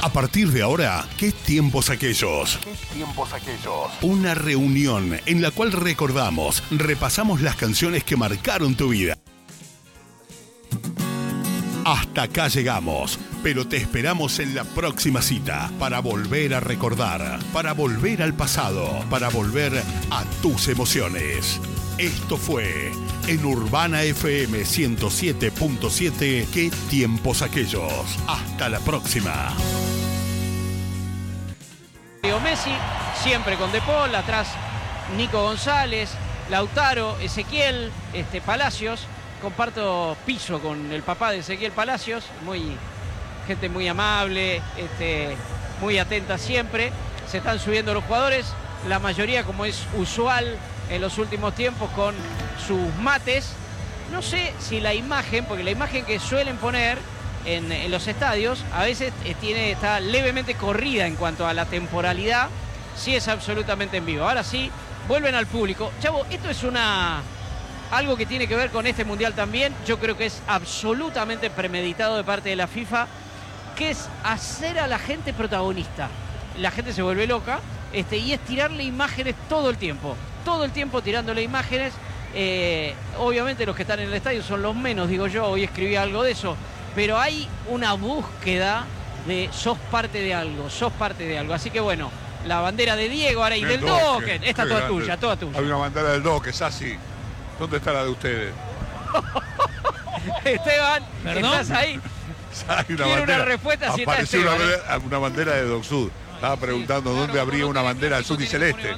A partir de ahora, ¿qué tiempos aquellos? ¿Qué tiempos aquellos? Una reunión en la cual recordamos, repasamos las canciones que marcaron tu vida. Hasta acá llegamos, pero te esperamos en la próxima cita para volver a recordar, para volver al pasado, para volver a tus emociones. Esto fue en Urbana FM 107.7. ¿Qué tiempos aquellos? Hasta la próxima. Messi, siempre con De Paul, atrás Nico González, Lautaro, Ezequiel, Palacios. Comparto piso con el papá de Ezequiel Palacios, gente muy amable, muy atenta siempre. Se están subiendo los jugadores, la mayoría, como es usual en los últimos tiempos, con sus mates. No sé si la imagen, porque la imagen que suelen poner en los estadios a veces está levemente corrida en cuanto a la temporalidad. Sí, es absolutamente en vivo. Ahora sí, vuelven al público. Chavo, esto es algo que tiene que ver con este mundial también. Yo creo que es absolutamente premeditado de parte de la FIFA, que es hacer a la gente protagonista. La gente se vuelve loca, y es tirarle imágenes todo el tiempo tirándole imágenes. Obviamente los que están en el estadio son los menos, digo yo, hoy escribí algo de eso, pero hay una búsqueda de sos parte de algo. Así que bueno, la bandera de Diego ahora y del Doque, esta toda tuya. Hay una bandera del Doque, es así. ¿Dónde está la de ustedes? Esteban, ¿perdón? ¿estás ahí? Quiero una respuesta si está apareció Esteban. una bandera de Doc Sud. Estaba preguntando dónde habría una bandera azul y celeste.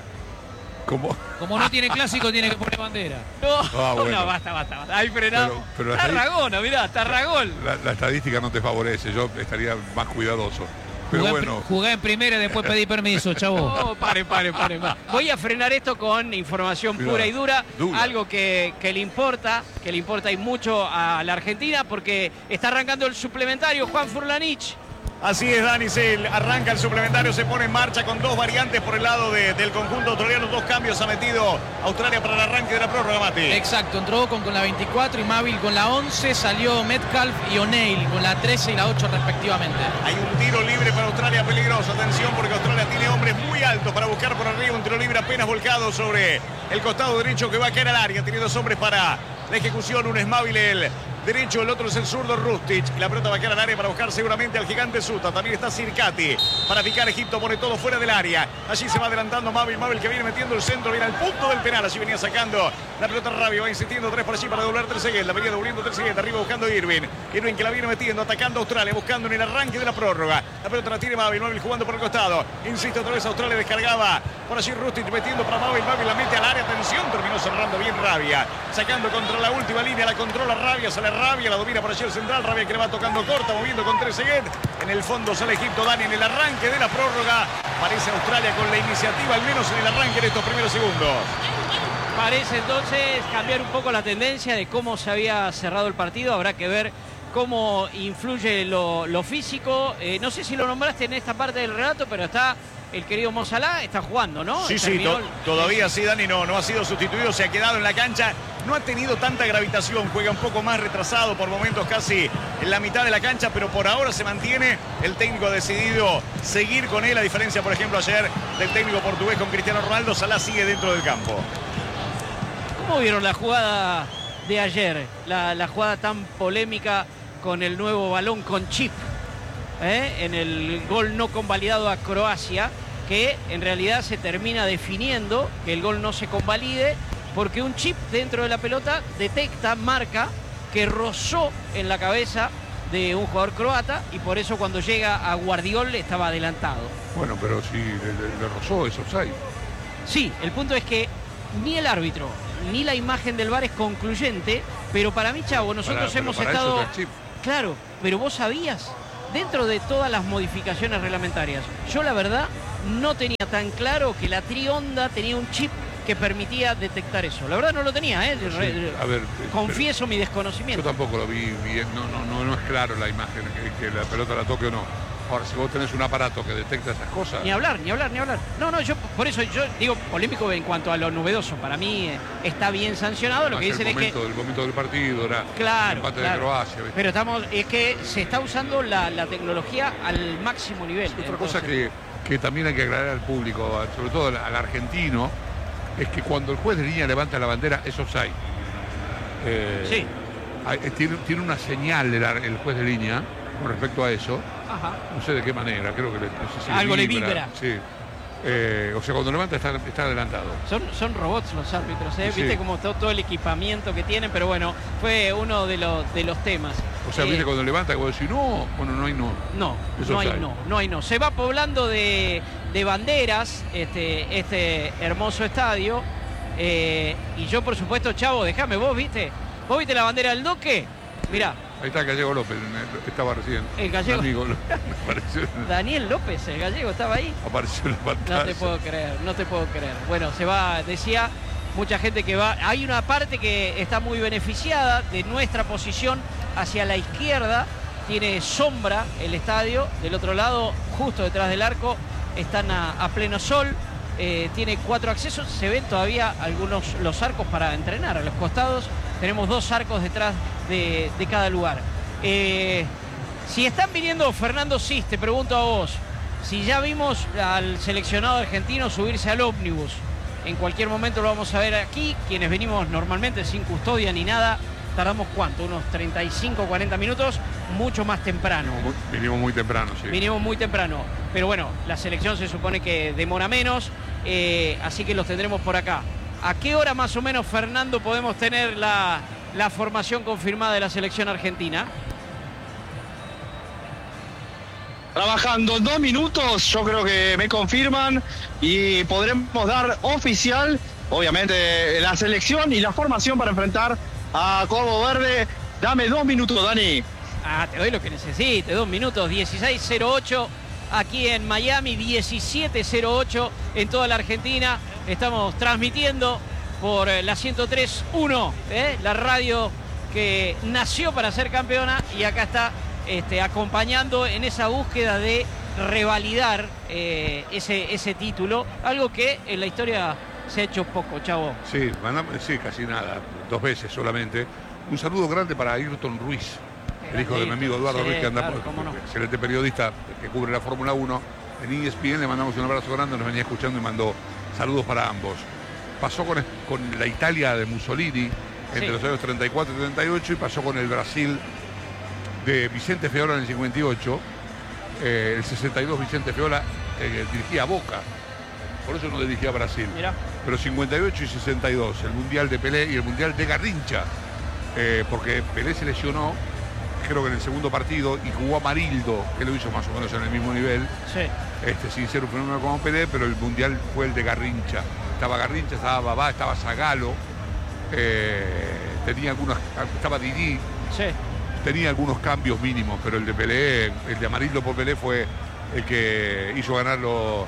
Como no tiene clásico, tiene que poner bandera. No, basta. Ahí frenamos. Pero Tarragona, mirá, Tarragón. La estadística no te favorece, yo estaría más cuidadoso. Pero Jugué en primera y después pedí permiso, chavo. No, pare. Voy a frenar esto con información pura y dura. Algo que le importa y mucho a la Argentina, porque está arrancando el suplementario Juan Furlanich. Así es, Dani, se arranca el suplementario, se pone en marcha con dos variantes por el lado del conjunto australiano. Dos cambios ha metido Australia para el arranque de la prórroga, Mati. Exacto, entró con la 24 y Mavil con la 11, salió Metcalf y O'Neil con la 13 y la 8 respectivamente. Hay un tiro libre para Australia peligroso, atención, porque Australia tiene hombres muy altos para buscar por arriba. Un tiro libre apenas volcado sobre el costado derecho que va a caer al área. Tiene dos hombres para la ejecución, uno es Mavil, el derecho, el otro es el zurdo Rustic. Y la pelota va a quedar al área para buscar seguramente al gigante Suta. También está Sirkati para picar. Egipto pone todo fuera del área. Allí se va adelantando Mavil que viene metiendo el centro, viene al punto del penal. Allí venía sacando la pelota Rabio, va insistiendo tres por allí para doblar Trezeguet. La venía doblando Trezeguet, arriba buscando Irving que la viene metiendo, atacando a Australia, buscando en el arranque de la prórroga. La pelota la tiene Mavil jugando por el costado. Insiste otra vez Australia, descargaba por allí Rustic metiendo para Mavil la mete al área. Atención, terminó cerrando bien Rabia, sacando contra la última línea, la controla Rabia, sale Rabia, la domina por allí el central. Rabia que le va tocando corta, moviendo con Trezeguet. En el fondo sale Egipto, Dani, en el arranque de la prórroga. Parece Australia con la iniciativa, al menos en el arranque de estos primeros segundos. Parece entonces cambiar un poco la tendencia de cómo se había cerrado el partido. Habrá que ver cómo influye lo físico. No sé si lo nombraste en esta parte del relato, pero está el querido Mo Salah, está jugando, ¿no? Sí, todavía sí, Dani, no ha sido sustituido, se ha quedado en la cancha. No ha tenido tanta gravitación, juega un poco más retrasado, por momentos casi en la mitad de la cancha, pero por ahora se mantiene. El técnico ha decidido seguir con él, a diferencia, por ejemplo, ayer del técnico portugués con Cristiano Ronaldo. Salah sigue dentro del campo. ¿Cómo vieron la jugada de ayer? La jugada tan polémica con el nuevo balón con chip, en el gol no convalidado a Croacia, que en realidad se termina definiendo que el gol no se convalide porque un chip dentro de la pelota marca que rozó en la cabeza de un jugador croata, y por eso cuando llega a Guardiol estaba adelantado. Bueno, pero si le rozó, es offside. Sí, el punto es que ni el árbitro ni la imagen del VAR es concluyente, pero para mí, Chavo, nosotros hemos estado... Claro, pero vos sabías, dentro de todas las modificaciones reglamentarias, yo la verdad no tenía tan claro que la Trionda tenía un chip que permitía detectar eso. La verdad no lo tenía, Sí, a ver, confieso mi desconocimiento. Yo tampoco lo vi bien, no es claro la imagen, que la pelota la toque o no. Ahora, si vos tenés un aparato que detecta esas cosas... Ni hablar. No, yo Por eso yo digo polémico en cuanto a lo novedoso. Para mí está bien sancionado. Lo que dicen es que el momento del partido era claro, el empate claro. de Croacia, ¿viste? Pero es que se está usando la tecnología al máximo nivel. Otra cosa que también hay que aclarar al público, sobre todo al argentino, es que cuando el juez de línea levanta la bandera es offside. Sí. Tiene una señal el juez de línea con respecto a eso. Ajá. No sé de qué manera, creo que no sé si algo le vibra. Sí. O sea, cuando levanta está adelantado. Son robots los árbitros, Sí. viste como todo el equipamiento que tienen, pero bueno, fue uno de los temas. O sea, viste cuando levanta y vos decís no, bueno, no hay no. No hay no. Se va poblando de banderas este hermoso estadio. Y yo, por supuesto, Chavo, déjame, ¿vos viste la bandera del Doque? Mirá. Ahí está el Gallego López, estaba recién. El Gallego. Amigo, apareció, Daniel López, el gallego, estaba ahí. apareció en la pantalla. No te puedo creer. Bueno, se va, decía, mucha gente que va. Hay una parte que está muy beneficiada de nuestra posición hacia la izquierda. Tiene sombra el estadio. Del otro lado, justo detrás del arco, están a pleno sol. Tiene 4 accesos. Se ven todavía los arcos para entrenar. A los costados tenemos 2 arcos detrás de cada lugar. Si están viniendo Fernando Sis, te pregunto a vos, si ya vimos al seleccionado argentino subirse al ómnibus, en cualquier momento lo vamos a ver aquí. Quienes venimos normalmente sin custodia ni nada, tardamos ¿cuánto? Unos 35, 40 minutos, mucho más temprano. Vinimos muy temprano, sí. Vinimos muy temprano, pero bueno, la selección se supone que demora menos, así que los tendremos por acá. ¿A qué hora más o menos, Fernando, podemos tener la formación confirmada de la selección argentina? Trabajando 2 minutos, yo creo que me confirman y podremos dar oficial, obviamente, la selección y la formación para enfrentar a Cabo Verde. Dame 2 minutos, Dani. Te doy lo que necesite, 2 minutos, 16:08 aquí en Miami, 17:08 en toda la Argentina. Estamos transmitiendo por la 103.1, la radio que nació para ser campeona, y acá está acompañando en esa búsqueda de revalidar ese título, algo que en la historia se ha hecho poco, Chavo. Sí, casi nada, 2 veces solamente. Un saludo grande para Ayrton Ruiz, el hijo de mi amigo Eduardo Ruiz, que anda, claro, cómo no. excelente periodista que cubre la Fórmula 1 en ESPN. Le mandamos un abrazo grande, nos venía escuchando y mandó saludos para ambos. Pasó con la Italia de Mussolini entre los años 34 y 38, y pasó con el Brasil de Vicente Feola en el 58. El 62 Vicente Feola dirigía a Boca, por eso no dirigía a Brasil. Mirá. Pero 58 y 62, el Mundial de Pelé y el Mundial de Garrincha, porque Pelé se lesionó, creo que en el segundo partido, y jugó Amarildo, que lo hizo más o menos en el mismo nivel. Sí. Sin ser un fenómeno como Pelé, pero el Mundial fue el de Garrincha. Estaba Garrincha, estaba Babá, estaba Zagallo, estaba Didi. Sí. Tenía algunos cambios mínimos, pero el de Pelé, el de Amarildo por Pelé, fue el que hizo ganar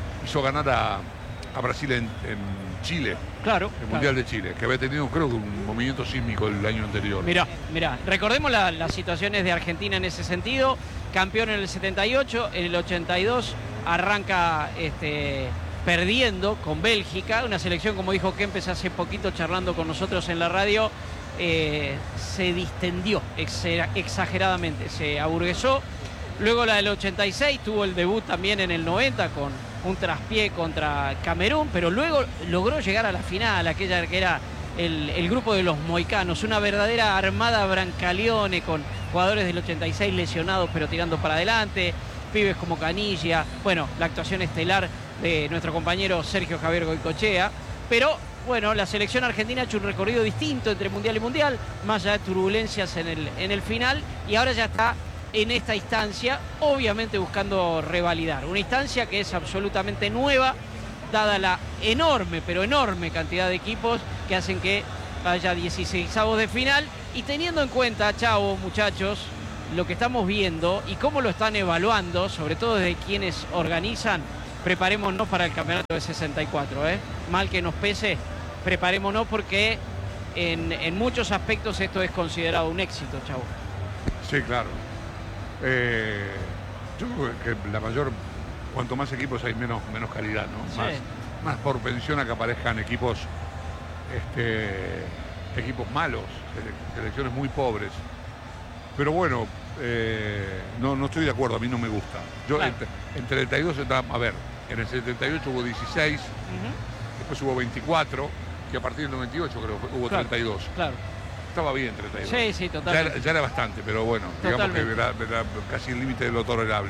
a Brasil en Chile. Claro. El Mundial de Chile, que había tenido, creo que, un movimiento sísmico el año anterior. Mirá, recordemos las situaciones de Argentina en ese sentido. Campeón en el 78, en el 82 arranca perdiendo con Bélgica, una selección, como dijo Kempes hace poquito charlando con nosotros en la radio, se distendió exageradamente, se aburguesó. Luego la del 86, tuvo el debut también en el 90 con un traspié contra Camerún, pero luego logró llegar a la final, aquella que era el grupo de los moicanos, una verdadera armada Brancaleone con jugadores del 86 lesionados pero tirando para adelante, pibes como Canilla, bueno, la actuación estelar de nuestro compañero Sergio Javier Goicoechea, pero bueno, la selección argentina ha hecho un recorrido distinto entre mundial y mundial, más allá de turbulencias en el final, y ahora ya está en esta instancia, obviamente buscando revalidar. Una instancia que es absolutamente nueva, dada la enorme, pero enorme cantidad de equipos que hacen que haya 16avos de final, y teniendo en cuenta, Chavo, muchachos, lo que estamos viendo y cómo lo están evaluando, sobre todo desde quienes organizan, preparémonos para el campeonato de 64, mal que nos pese, preparémonos, porque en muchos aspectos esto es considerado un éxito, Chavo. Sí, claro. Yo creo que cuanto más equipos hay, menos calidad, ¿no? Sí. más propensión a que aparezcan equipos malos, selecciones muy pobres. Pero bueno, no estoy de acuerdo, a mí no me gusta. Yo claro. en 32, a ver, en el 78 hubo 16, después hubo 24, y a partir del 98 creo que hubo 32. Claro. Estaba bien 32. Sí, sí, totalmente. Ya era bastante, pero bueno, Totalmente. digamos que era casi el límite de lo tolerable.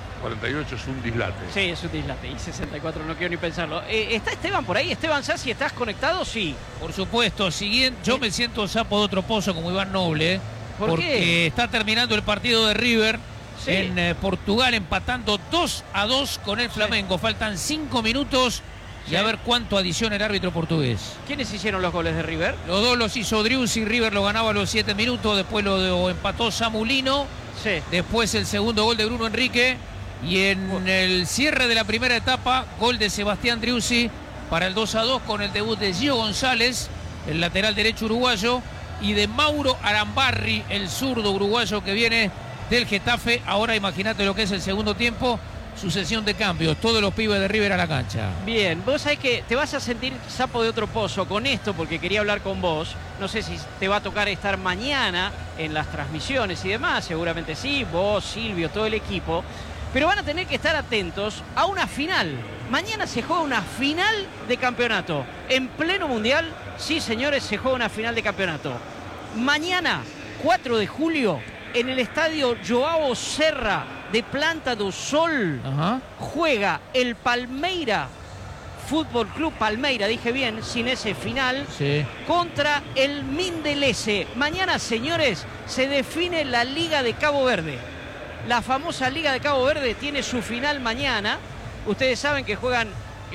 48 es un dislate. Sí, es un dislate. Y 64 no quiero ni pensarlo. ¿Está Esteban por ahí? Esteban Sassi, ¿estás conectado? Sí. Por supuesto, yo me siento sapo de otro pozo como Iván Noble, porque qué? está terminando el partido de River Sí. en Portugal, empatando 2-2 con el Flamengo. Faltan 5 minutos y Sí. a ver cuánto adiciona el árbitro portugués. ¿Quiénes hicieron los goles de River? Los dos los hizo Driussi, River lo ganaba a los 7 minutos, después lo empató Samulino, Sí. después el segundo gol de Bruno Enrique y en el cierre de la primera etapa, gol de Sebastián Driussi para el 2-2 con el debut de Gio González, el lateral derecho uruguayo, y de Mauro Arambarri, el zurdo uruguayo que viene del Getafe. Ahora imagínate lo que es el segundo tiempo, sucesión de cambios, todos los pibes de River a la cancha. Bien, vos sabés que te vas a sentir sapo de otro pozo con esto porque quería hablar con vos. No sé si te va a tocar estar mañana en las transmisiones y demás, seguramente sí, vos, Silvio, todo el equipo. Pero van a tener que estar atentos a una final. Mañana se juega una final de campeonato. En pleno mundial, sí señores, se juega una final de campeonato. Mañana, 4 de julio, en el estadio Joao Serra de Planta do Sol, juega el Palmeira Fútbol Club Palmeira, dije bien, sin ese final, sí, contra el Mindelese. Mañana, señores, se define la Liga de Cabo Verde. La famosa Liga de Cabo Verde tiene su final mañana. Ustedes saben que juegan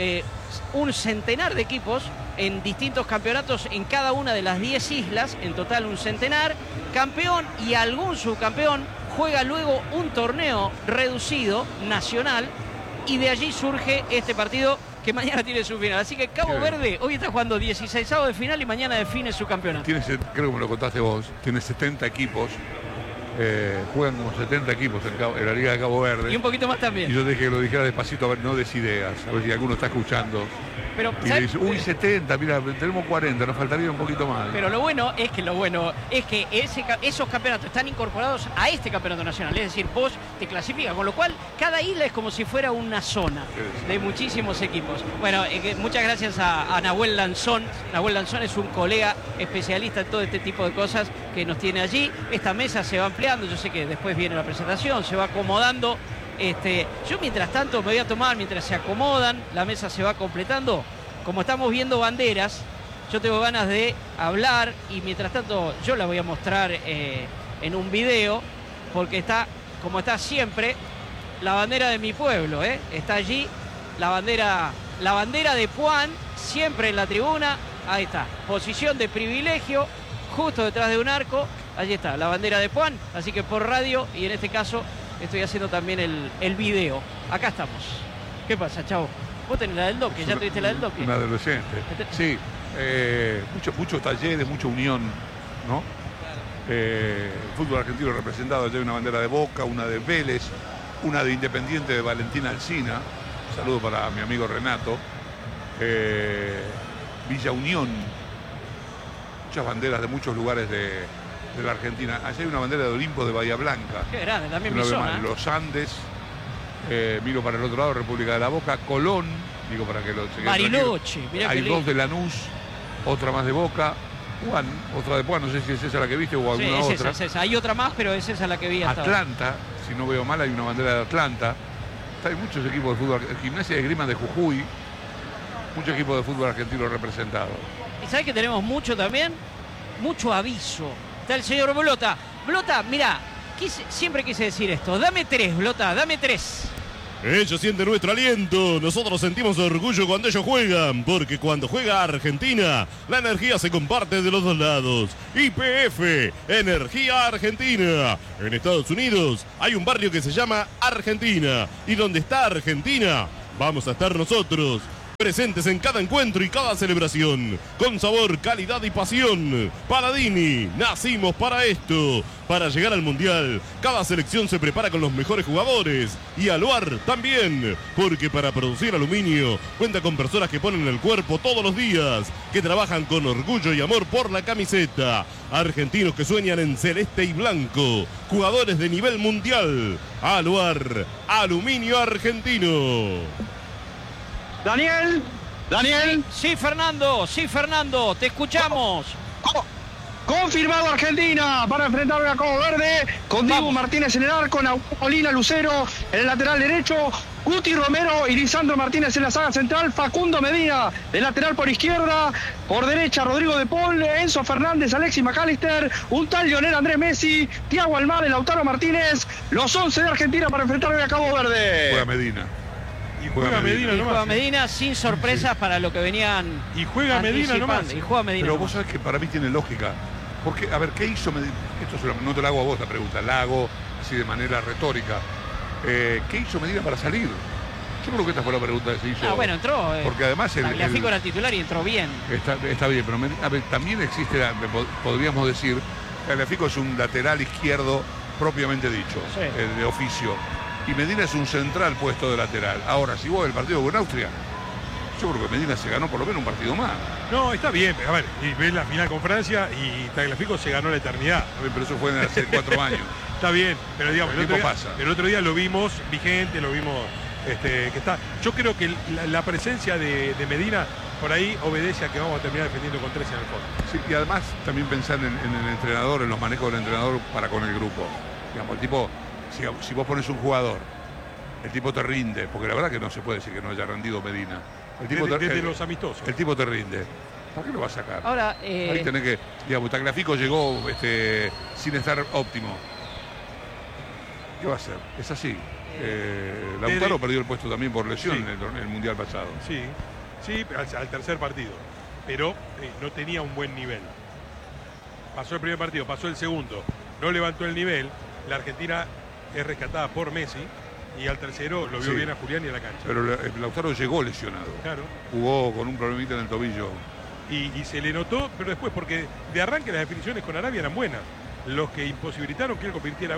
un centenar de equipos en distintos campeonatos en cada una de las 10 islas, en total un centenar. Campeón y algún subcampeón juega luego un torneo reducido, nacional, y de allí surge este partido que mañana tiene su final. Así que Cabo Verde hoy está jugando 16avos de final y mañana define su campeonato. Creo que me lo contaste vos, tiene 70 equipos. Juegan como 70 equipos en la Liga de Cabo Verde. Y un poquito más también. Y yo dije que lo dijera despacito, a ver, no des ideas, a ver si alguno está escuchando. Pero, y le dice, uy, 70, mira, tenemos 40, nos faltaría un poquito más. Pero lo bueno es que esos campeonatos están incorporados a este campeonato nacional. Es decir, vos te clasificas, con lo cual cada isla es como si fuera una zona de muchísimos equipos. Bueno, muchas gracias a Nahuel Lanzón. Nahuel Lanzón es un colega especialista en todo este tipo de cosas que nos tiene allí. Esta mesa se va ampliando, yo sé que después viene la presentación, se va acomodando. Yo mientras tanto me voy a tomar, mientras se acomodan, la mesa se va completando. Como estamos viendo banderas, yo tengo ganas de hablar y mientras tanto yo la voy a mostrar en un video, porque está, como está siempre, la bandera de mi pueblo, está allí la bandera de Puan, siempre en la tribuna. Ahí está, posición de privilegio, justo detrás de un arco. Allí está, la bandera de Puan, así que por radio y en este caso estoy haciendo también el video. Acá estamos. ¿Qué pasa, chavo? Vos tenés la del Doque, ya tuviste la del Doque. Un adolescente. Sí, muchos talleres, mucha unión, ¿no? El fútbol argentino representado, allá hay una bandera de Boca, una de Vélez, una de Independiente de Valentina Alsina. Un saludo para mi amigo Renato. Villa Unión. Muchas banderas de muchos lugares de la Argentina. Allá hay una bandera de Olimpo de Bahía Blanca. Qué grande, también mi zona. Los Andes, miro para el otro lado, República de la Boca, Colón, digo para que lo chequen. Bariloche, mirá hay qué dos lindo. de Lanús, otra más de Boca, Juan, otra de Puan, no sé si es esa la que viste o Sí, alguna es otra. esa. Hay otra más, pero es esa la que vi hasta ahora. Atlanta, si no veo mal, hay una bandera de Atlanta. Hay muchos equipos de fútbol, Gimnasia de Esgrima de Jujuy, muchos equipos de fútbol argentino representados. ¿Y sabés que tenemos mucho también? Mucho aviso. Está el señor Blota. Blota, mirá, siempre quise decir esto. Dame 3, Blota, dame 3. Ellos sienten nuestro aliento, nosotros sentimos orgullo cuando ellos juegan, porque cuando juega Argentina, la energía se comparte de los dos lados. YPF, Energía Argentina. En Estados Unidos hay un barrio que se llama Argentina, y donde está Argentina, vamos a estar nosotros. Presentes en cada encuentro y cada celebración. Con sabor, calidad y pasión. Paladini, nacimos para esto. Para llegar al Mundial, cada selección se prepara con los mejores jugadores. Y Aluar también. Porque para producir aluminio, cuenta con personas que ponen el cuerpo todos los días. Que trabajan con orgullo y amor por la camiseta. Argentinos que sueñan en celeste y blanco. Jugadores de nivel mundial. Aluar, aluminio argentino. Daniel. Sí, Fernando, te escuchamos. Confirmado Argentina para enfrentar a Cabo Verde con Dibu Martínez en el arco, Molina Lucero en el lateral derecho, Guti Romero y Lisandro Martínez en la saga central, Facundo Medina de lateral por izquierda, por derecha Rodrigo de Paul, Enzo Fernández, Alexis McAllister, un tal Lionel Andrés Messi, Thiago Almada, Lautaro Martínez, los 11 de Argentina para enfrentar a Cabo Verde. Juega Medina. Y juega Medina nomás. Juega Medina sin sorpresas para lo que venían. Y juega Medina nomás. Y juega Medina. Pero nomás. vos sabés que para mí tiene lógica. Porque, a ver, ¿qué hizo Medina? Esto no te lo hago a vos la pregunta, la hago así de manera retórica. ¿Qué hizo Medina para salir? Yo creo que esta fue la pregunta que se hizo. Bueno, entró. Porque además Tagliafico era titular y entró bien. Está bien, pero a ver, también existe, podríamos decir, Tagliafico es un lateral izquierdo propiamente dicho, Sí. De oficio. Y Medina es un central puesto de lateral. Ahora, si vos el partido con Austria, yo creo que Medina se ganó por lo menos un partido más. No, está bien. A ver, y ves la final con Francia y Tagliafico se ganó la eternidad. A ver, pero eso fue hace 4 años. Está bien, pero digamos, El tiempo pasa. el otro día lo vimos vigente, lo vimos que está. Yo creo que la presencia de Medina por ahí obedece a que vamos a terminar defendiendo con 13 en el fondo. Sí, y además también pensar en el entrenador, en los manejos del entrenador para con el grupo. Digamos, el tipo, si vos pones un jugador, el tipo te rinde, porque la verdad que no se puede decir que no haya rendido Medina. El tipo Desde los amistosos. El tipo te rinde. ¿Para qué lo va a sacar? Ahora, ahí tenés que, digamos, Tagliafico llegó sin estar óptimo. ¿Qué va a hacer? Es así. Lautaro perdió el puesto también por lesión Sí. en el Mundial pasado. Sí, al tercer partido. Pero no tenía un buen nivel. Pasó el primer partido, pasó el segundo. No levantó el nivel. La Argentina es rescatada por Messi. Y al tercero lo vio bien a Julián y a la cancha. Pero Lautaro llegó lesionado. Claro. Jugó con un problemita en el tobillo. Y se le notó, pero después, porque de arranque las definiciones con Arabia eran buenas. Los que imposibilitaron que él convirtiera